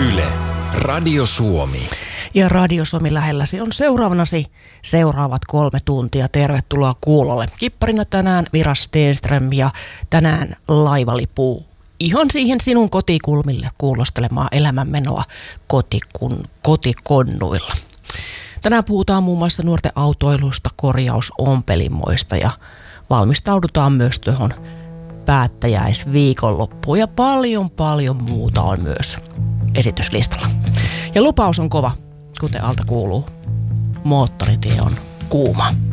Yle, Radio Suomi. Ja Radio Suomi lähelläsi on seuraavanasi seuraavat 3 tuntia. Tervetuloa kuulolle. Kipparina tänään Mira Stenström ja tänään laivalipuu ihan siihen sinun kotikulmille kuulostelemaan elämänmenoa kotikonnuilla. Tänään puhutaan muun muassa nuorten autoilusta, korjausompelimoista ja valmistaudutaan myös tuohon päättäjäisviikonloppuun ja paljon muuta on myös esityslistalla. Ja lupaus on kova, kuten alta kuuluu. Moottoritie on kuuma.